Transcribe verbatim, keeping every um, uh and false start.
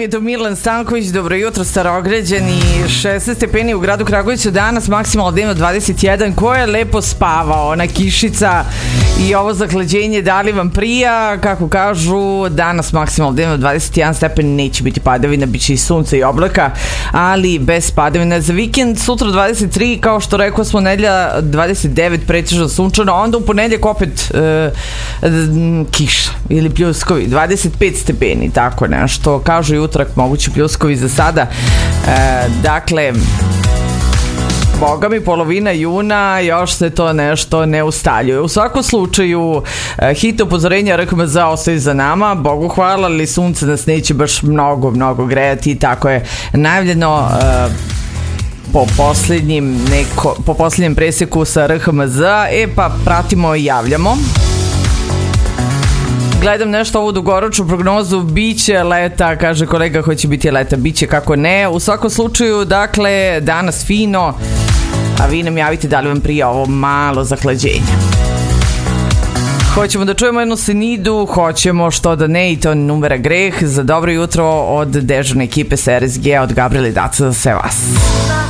je to Milan Stanković, dobro jutro Starograđani, šesnaest stepeni u gradu Kragujevcu danas, maksimalno dnevno dvadeset jedan, ko je lepo spavao, ona kišica i ovo zahlađenje, da li vam prija, kako kažu, danas maksimalno dnevno dvadeset jedan stepen, neće biti padavina, bit će i sunca i oblaka, ali bez padavina. Za vikend sutra dvadeset tri, kao što rekao smo, nedelja dvadeset devet, pretežno sunčano, onda u ponedjeljak opet e, kiša ili pljuskovi, dvadeset pet stepeni, tako nešto, kažu i utrak mogući pljuskovi za sada. E, dakle, boga mi, polovina juna, još se to nešto ne ustaljuje. U svakom slučaju, hitno upozorenja R H M Z ostaje za nama, Bogu hvala, ali sunce nas neće baš mnogo, mnogo grejati, tako je najavljeno po posljednjim, neko, po posljednjem preseku sa R H M Z. E pa pratimo i javljamo. Gledam nešto ovu dugoročnu prognozu, biće leta, kaže kolega, hoće biti leta, biće kako ne. U svakom slučaju, dakle, danas fino, a vi nam javite da li vam prija ovo malo zahlađenje. Hoćemo da čujemo jednu senidu, hoćemo, što da ne, i to numera greh. Za dobro jutro od dežurne ekipe sa R S G, od Gabriela i Daca za sve vas.